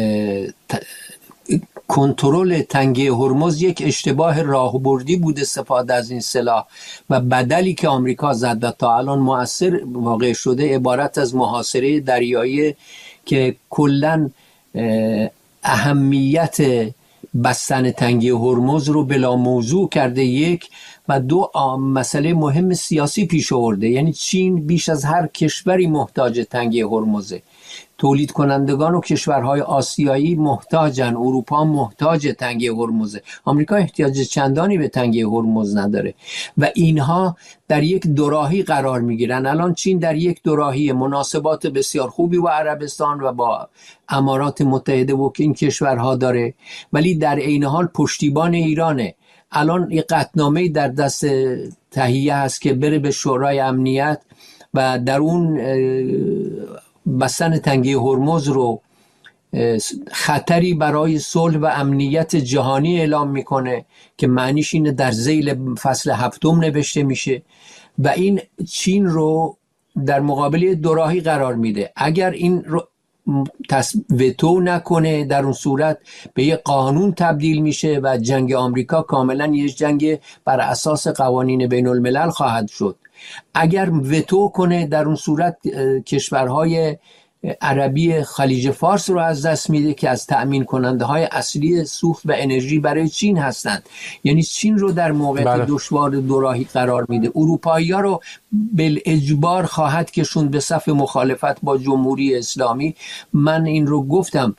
B: کنترل تنگه هرمز یک اشتباه راهبردی بود استفاده از این سلاح و بدلی که آمریکا زد و تا الان مؤثر واقع شده عبارت از محاصره دریایی که کلاً اهمیت بستن تنگه هرمز رو بلا موضوع کرده، یک، و دو، مسئله مهم سیاسی پیش آورده. یعنی چین بیش از هر کشوری محتاج تنگه هرمزه. تولید کنندگان و کشورهای آسیایی محتاجن، اروپا محتاج تنگه هرمزه، آمریکا احتیاج چندانی به تنگه هرمز نداره و اینها در یک دوراهی قرار میگیرن. الان چین در یک دوراهی، مناسبات بسیار خوبی با عربستان و با امارات متحده و این کشورها داره، ولی در عین حال پشتیبان ایرانه. الان یک قطعنامه در دست تهیه هست که بره به شورای امنیت و در اون بستن تنگه هرمز رو خطری برای صلح و امنیت جهانی اعلام میکنه که معنیش اینه در ذیل فصل هفتم نوشته میشه و این چین رو در مقابل دوراهی قرار میده. اگر این رو وتو نکنه در اون صورت به یه قانون تبدیل میشه و جنگ آمریکا کاملا یه جنگ بر اساس قوانین بین الملل خواهد شد. اگر وتو کنه در اون صورت کشورهای عربی خلیج فارس رو از دست میده که از تأمین کننده های اصلی سوخت و انرژی برای چین هستند. یعنی چین رو در موقعیت دشوار دوراهی قرار میده. اروپایی ها رو بالاجبار خواهد کشوند به صف مخالفت با جمهوری اسلامی. من این رو گفتم،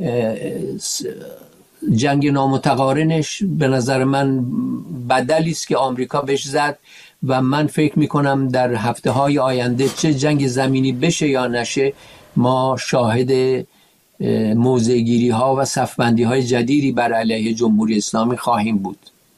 B: جنگ نامتقارنش به نظر من بدلی است که آمریکا بهش زد و من فکر میکنم در هفته های آینده چه جنگ زمینی بشه یا نشه، ما شاهد موضع‌گیری ها و صفبندی های جدیدی بر علیه جمهوری اسلامی خواهیم بود.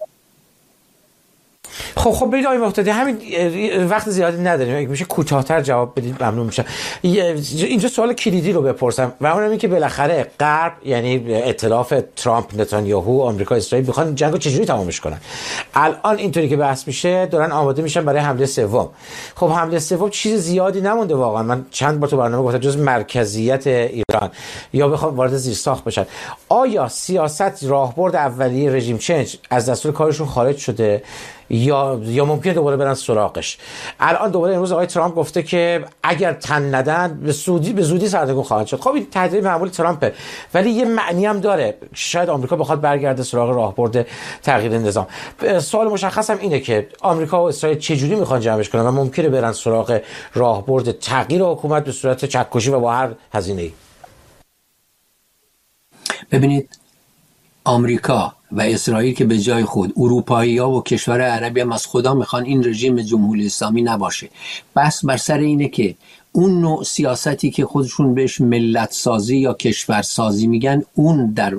A: خب برید آقای محتدی، همین وقت زیادی نداریم، میشه کوتاه‌تر جواب بدید ممنون میشم. اینجا سوال کلیدی رو بپرسم و اونم این که بالاخره غرب، یعنی ائتلاف ترامپ، نتانیاهو، آمریکا، اسرائیل میخوان جنگو چجوری تمامش کنن. الان اینطوری که بحث میشه دارن آماده میشن برای حمله سوم. خب حمله سوم چیز زیادی نمونده واقعا. من چند بار تو برنامه گفتم جز مرکزیت ایران یا بخوام وارد زیرساخت بشن. آیا سیاست راهبرد اولیه رژیم چنج از دستور کارشون خارج شده یا ممکنه دوباره برن سراغش؟ الان دوباره امروز آقای ترامپ گفته که اگر تن ندن به زودی سردرگم خواهد شد. خب این تهدید معمول ترامپه، ولی یه معنی هم داره. شاید آمریکا بخواد برگرده سراغ راهبرد تغییر نظام. سوال مشخص هم اینه که آمریکا و اسرائیل چجوری میخوان جمعش کنن و ممکنه برن سراغ راهبرد تغییر حکومت به صورت چکشی و با هر هزینه‌ای.
B: ببینید، آمریکا و اسرائیل که به جای خود، اروپایی‌ها و کشور عربی هم از خدا میخوان این رژیم جمهوری اسلامی نباشه. بس بر سر اینه که اون نوع سیاستی که خودشون بهش ملت سازی یا کشور سازی میگن، اون در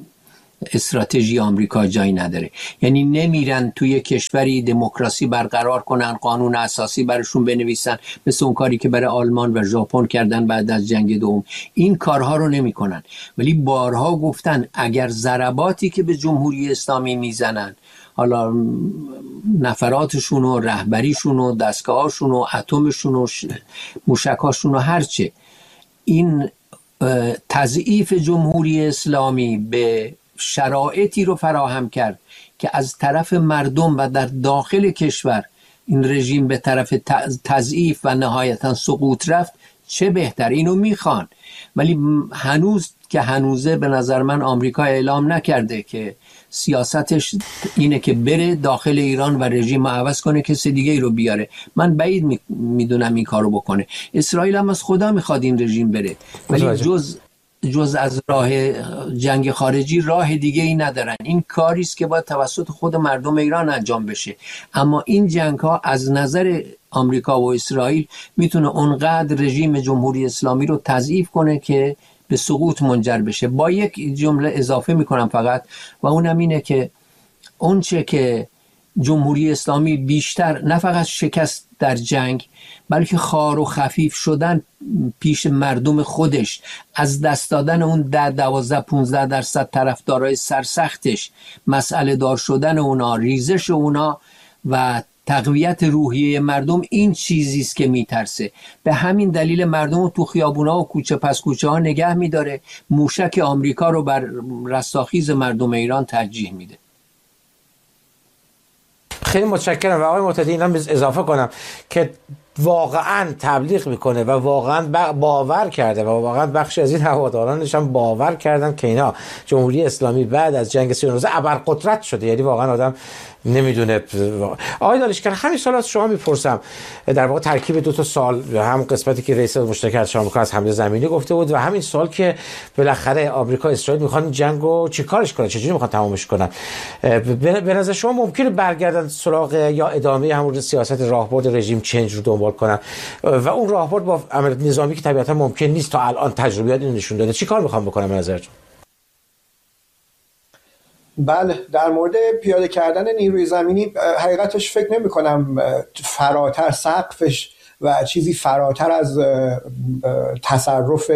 B: استراتژی آمریکا جایی نداره. یعنی نمیرن توی کشوری دموکراسی برقرار کنن، قانون اساسی براشون بنویسن، مثل اون کاری که برای آلمان و ژاپن کردن بعد از جنگ دوم. این کارها رو نمیکنن. ولی بارها گفتن اگر ضرباتی که به جمهوری اسلامی میزنن، حالا نفراتشون و رهبریشون و دستگاهاشون و اتمشون و موشکاشون و هرچه، این تضعیف جمهوری اسلامی به شرایطی رو فراهم کرد که از طرف مردم و در داخل کشور این رژیم به طرف تضعیف و نهایتا سقوط رفت، چه بهتر. اینو میخوان. ولی هنوز که هنوزه به نظر من آمریکا اعلام نکرده که سیاستش اینه که بره داخل ایران و رژیم عوض کنه، کسی دیگه ای رو بیاره. من بعید میدونم این کارو بکنه. اسرائیل هم از خدا میخواد این رژیم بره، ولی جز از راه جنگ خارجی راه دیگه ای ندارن. این کاری است که باید توسط خود مردم ایران انجام بشه. اما این جنگ ها از نظر آمریکا و اسرائیل میتونه اونقدر رژیم جمهوری اسلامی رو تضعیف کنه که به سقوط منجر بشه. با یک جمله اضافه میکنم فقط، و اونم اینه که اونچه که جمهوری اسلامی بیشتر نه فقط شکست در جنگ، بلکه خار و خفیف شدن پیش مردم خودش، از دست دادن اون 10-12-15% طرفدارای سرسختش، مسئله دار شدن اونا، ریزش اونا و تقویت روحیه مردم، این چیزی است که میترسه. به همین دلیل مردم رو تو خیابونا و کوچه پس کوچه ها نگه میداره، موشک آمریکا رو بر رستاخیز مردم ایران ترجیح میده.
A: خیلی متشکرم. و آقای مرتضی اینا اضافه کنم که واقعا تبلیغ میکنه و واقعا باور کرده و واقعا بخشی از این هوادارانش هم باور کردن که اینا جمهوری اسلامی بعد از جنگ 39 ابرقدرت شده. یعنی واقعا آدم نمیدونه. آقای دانشگر، همین سوال از شما میپرسم، در واقع ترکیب دو تا سوال، هم قسمتی که رئیس مشترک ارتش آمریکا از حمله زمینی گفته بود و همین سوال که بالاخره آمریکا اسرائیل میخوان جنگو چیکارش کنن، چجوری میخوان تمامش کنن. به نظر شما ممکنه برگردن سراغ یا ادامه همون سیاست راهبرد رژیم چنج رو دنبال کنن و اون راهبرد با عملیات نظامی که طبیعتا ممکن نیست تا الان تجربیات اینو نشون داده، چیکار میخوان بکنن به نظرتون؟
C: بله، در مورد پیاده کردن نیروی زمینی حقیقتش فکر نمی کنم فراتر سقفش و چیزی فراتر از تصرف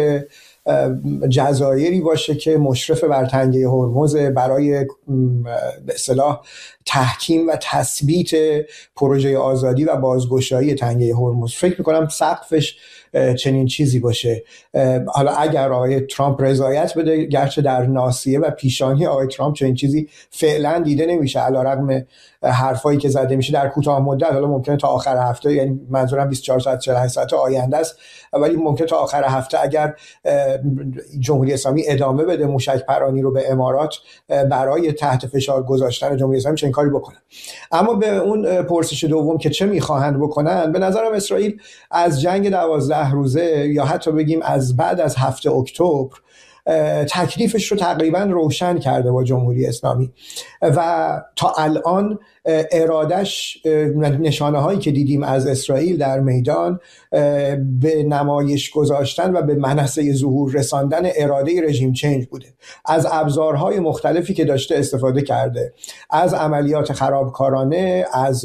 C: جزایری باشه که مشرف بر تنگه هرمز برای به اصطلاح تحکیم و تثبیت پروژه آزادی و بازگشایی تنگه هرمز. فکر میکنم سقفش چنین چیزی باشه. حالا اگر آقای ترامپ رضایت بده، گرچه در ناصیه و پیشانی آقای ترامپ چنین چیزی فعلا دیده نمیشه، علیرغم حرفایی که زده میشه در کوتاه مدت. حالا ممکنه تا آخر هفته، یعنی منظورم 24 ساعت 48 ساعت آینده است، ولی ممکنه تا آخر هفته اگر جمهوری اسلامی ادامه بده موشک پرانی رو به امارات برای تحت فشار گذاشتن جمهوری اسلامی چنین کاری بکنه. اما به اون پرسش دوم که چه میخواهند بکنن، به نظرم اسرائیل از جنگ 12 روزه یا حتی بگیم از بعد از 7 اکتبر تکلیفش رو تقریبا روشن کرده با جمهوری اسلامی و تا الان ارادش، نشانه هایی که دیدیم از اسرائیل در میدان، به نمایش گذاشتن و به منصه ظهور رساندن اراده رژیم چنج بوده. از ابزارهای مختلفی که داشته استفاده کرده، از عملیات خرابکارانه، از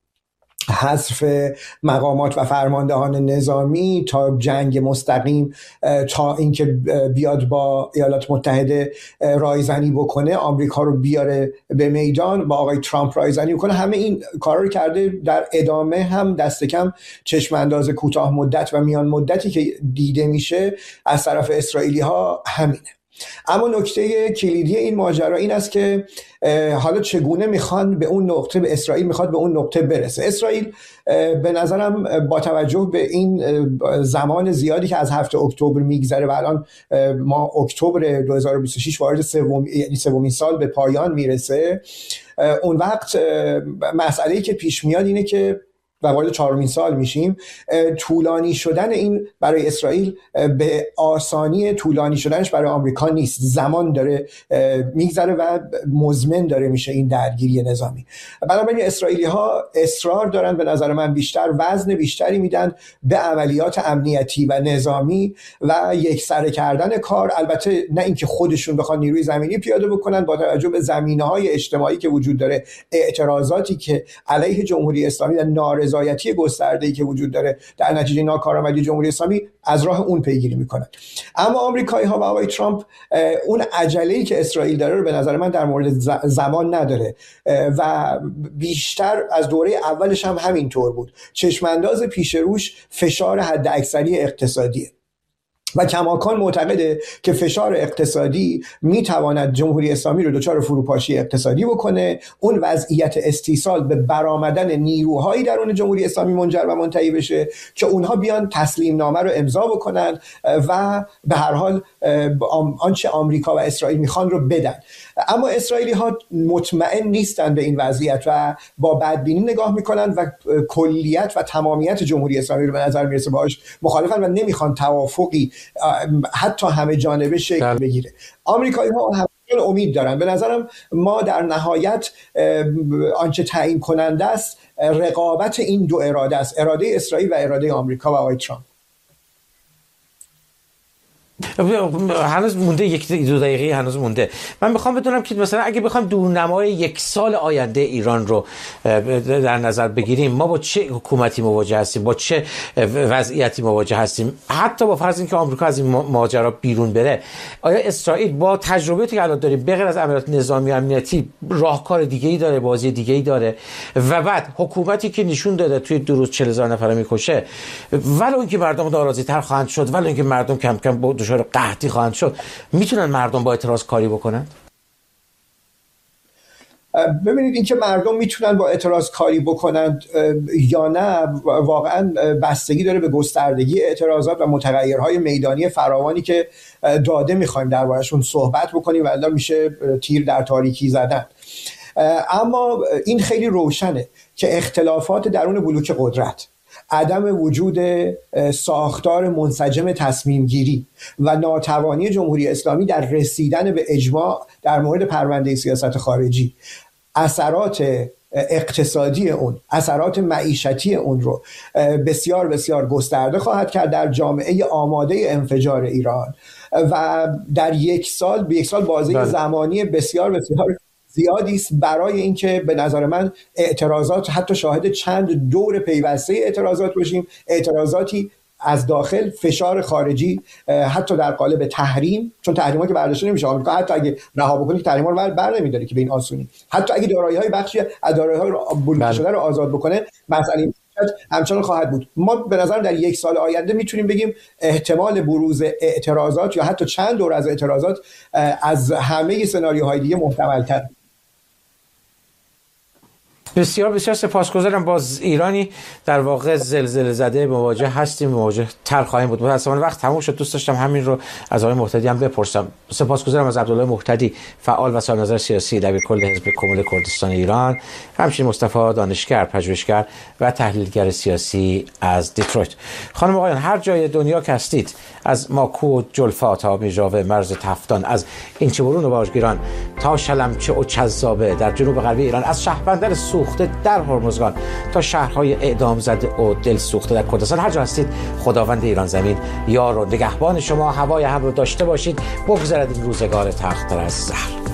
C: حذف مقامات و فرماندهان نظامی تا جنگ مستقیم، تا اینکه بیاد با ایالات متحده رایزنی بکنه، آمریکا رو بیاره به میدان، با آقای ترامپ رایزنی بکنه. همه این کارا رو کرده. در ادامه هم دست کم چشم انداز کوتاه مدت و میان مدتی که دیده میشه از طرف اسرائیلی ها همینه. اما نکته کلیدی این ماجرا این است که حالا چگونه میخوان به اون نقطه، به اسرائیل میخواد به اون نقطه برسه. اسرائیل به نظرم با توجه به این زمان زیادی که از 7 اکتبر میگذره و الان ما اکتبر 2026 وارد سومین سال به پایان میرسه، اون وقت مسئله‌ای که پیش میاد اینه که و وارد 4مین سال میشیم، طولانی شدن این برای اسرائیل به آسانی طولانی شدنش برای آمریکا نیست. زمان داره میگذره و مزمن داره میشه این درگیری نظامی. بنابراین اسرائیلی ها اصرار دارن، به نظر من بیشتر وزن بیشتری میدن به عملیات امنیتی و نظامی و یکسره کردن کار. البته نه اینکه خودشون بخوان نیروی زمینی پیاده بکنن، با توجه به زمینه‌های اجتماعی که وجود داره، اعتراضاتی که علیه جمهوری اسلامی و نارضایتی گسترده‌ای که وجود داره در نتیجه ناکارآمدی جمهوری اسلامی از راه اون پیگیری میکنن. اما آمریکایی‌ها و آقای ترامپ اون عجله‌ای که اسرائیل داره رو به نظر من در مورد زمان نداره و بیشتر از دوره اولش هم همینطور بود. چشمانداز پیش روش فشار حداکثری اقتصادیه و کماکان معتقده که فشار اقتصادی میتواند جمهوری اسلامی رو دچار فروپاشی اقتصادی بکنه، اون وضعیت استیصال به برآمدن نیروهایی درون جمهوری اسلامی منجر و منتهی بشه که اونها بیان تسلیم نامه رو امضا بکنن و به هر حال آنچه آمریکا و اسرائیل میخوان رو بدن. اما اسرائیلی ها مطمئن نیستن به این وضعیت و با بدبینی نگاه میکنن و کلیت و تمامیت جمهوری اسلامی رو به نظر میرسه باهاش مخالفن و نمیخوان توافقی حتی همه جانبه شکل بگیره. آمریکایی ها همچنان امید دارن. به نظرم ما در نهایت آنچه تعیین کننده است رقابت این دو اراده است، اراده اسرائیل و اراده آمریکا و آقای ترامپ.
A: هنوز مونده یک دو دقیقه هنوز مونده. من میخوام بدونم که مثلا اگه بخوام دورنمای یک سال آینده ایران رو در نظر بگیریم، ما با چه حکومتی مواجه هستیم، با چه وضعیتی مواجه هستیم، حتی با فرض اینکه آمریکا از این ماجرا بیرون بره، آیا اسرائیل با تجربه‌ای که الان داریم به غیر از عملیات نظامی و امنیتی راهکار دیگه‌ای داره، بازی دیگه‌ای داره؟ و بعد حکومتی که نشون داده توی 2 روز 40,000 نفر میکشه، ولو اینکه مردم ناراضی‌تر خواهند شد، ولو اینکه مردم کم کم دچار قحطی خواهند شد، میتونن مردم با اعتراض کاری بکنن؟
C: ببینید اینکه مردم میتونن با اعتراض کاری بکنند یا نه واقعا بستگی داره به گستردگی اعتراضات و متغیرهای میدانی فراوانی که داده میخوایم درباره‌شون صحبت بکنیم و الا میشه تیر در تاریکی زدن. اما این خیلی روشنه که اختلافات درون بلوک قدرت، عدم وجود ساختار منسجم تصمیم گیری و ناتوانی جمهوری اسلامی در رسیدن به اجماع در مورد پرونده سیاست خارجی، اثرات اقتصادی اون، اثرات معیشتی اون رو بسیار بسیار گسترده خواهد کرد در جامعه آماده انفجار ایران و در یک سال بازه زمانی بسیار بسیار زیادی است برای اینکه به نظر من اعتراضات، حتی شاهد چند دور پیوسته اعتراضات باشیم، اعتراضاتی از داخل، فشار خارجی، حتی در قالب تحریم، چون تحریم‌ها که برداشته نمیشه. آمریکا حتی اگه رها بکنه تحریم‌ها رو بر نمی‌داره که به این آسونی، حتی اگه دارایی‌های بخشی از دارایی‌های بلوکه شده رو آزاد بکنه، مسئله همچنان خواهد بود. ما به نظر در یک سال آینده میتونیم بگیم احتمال بروز اعتراضات یا حتی چند دور از اعتراضات از همه سناریوهای دیگه محتمل‌تر.
A: بسیار بسیار سپاسگزارم. با ایرانی در واقع زلزله زده مواجه هستیم، مواجه تر خواهیم بود. متأسفانه وقت تموم شد. دوست داشتم همین رو از آقای مهتدی هم بپرسم. سپاسگزارم از عبدالله مهتدی، فعال و صاحب نظر سیاسی دبیرکل حزب کمونیست کردستان ایران، همچنین مصطفی دانشگر، پژوهشگر و تحلیلگر سیاسی از دیترویت. خانم آقایان، هر جای دنیا که هستید، از ماکو و جلفا تا میژاوه، مرز تفتان، از اینچه‌برون و باژگیران تا شلمچه و چذابه در جنوب غربی ایران، از شهربندر سوخته در هرمزگان تا شهرهای اعدام زده و دل سوخته در کردستان، هر جا هستید خداوند ایران زمین یار و نگهبان شما. هوای هم رو داشته باشید. بگذرد این روزگار تلختر از زهر.